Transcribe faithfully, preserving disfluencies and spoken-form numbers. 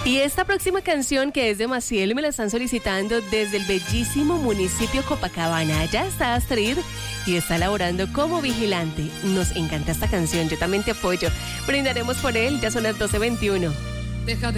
Y esta próxima canción, que es de Maciel, me la están solicitando desde el bellísimo municipio Copacabana. Allá está Astrid y está laborando como vigilante. Nos encanta esta canción, yo también te apoyo. Brindaremos por él, ya son las doce veintiuno. Deja de